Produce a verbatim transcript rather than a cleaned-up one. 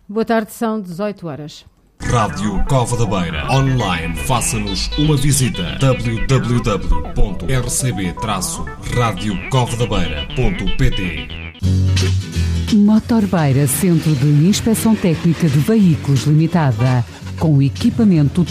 Boa tarde, são dezoito horas. Rádio Cova da Beira. Online, faça-nos uma visita. w w w ponto r c b traço rádio cova da beira ponto p t. Motorbeira, Centro de Inspeção Técnica de Veículos Limitada, com equipamento